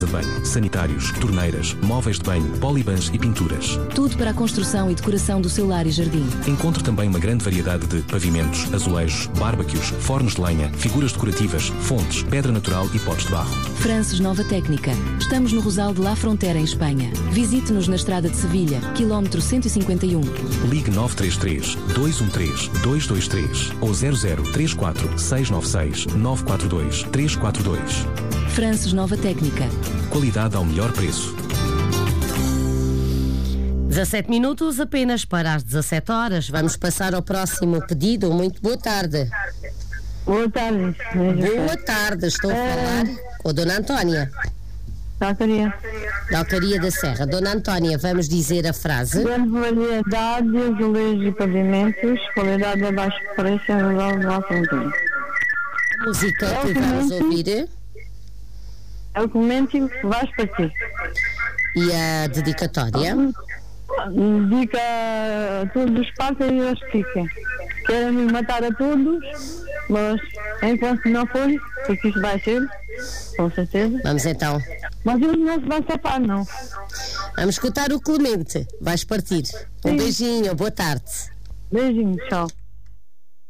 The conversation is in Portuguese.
de banho, sanitários, torneiras, móveis de banho, polibans e pinturas. Tudo para a construção e decoração do seu lar e jardim. Encontre também uma grande variedade de pavimentos, azulejos, bárbaquios, fornos de lenha, figuras decorativas, fontes, pedra natural e potes de barro. Frances Nova Técnica. Estamos no Rosal de La Frontera, em Espanha. Visite-nos na Estrada de Sevilha, quilómetro 151. Ligue 933 213 223 ou 0034 696 942 342. Frances Nova Técnica. Qualidade ao melhor preço. 17 minutos apenas para as 17 horas. Vamos passar ao próximo pedido. Muito boa tarde. Boa tarde. Boa tarde. Estou a falar com a Dona Antónia. Da Alcaria da Serra. Dona Antónia, vamos dizer a frase. Grande variedade de azulejos e pavimentos, qualidade a baixo preço em Rosal de La Frontera. A música que vamos ouvir. É o comento que vais partir. E a dedicatória? Dedica a todos os partos e aos que ficam. Querem nos matar a todos, mas enquanto não for, porque isto vai ser, com certeza. Vamos então. Mas ele não se vai safar, não. Vamos escutar o Clemente. Vais partir. Um beijinho, boa tarde. Beijinho, tchau.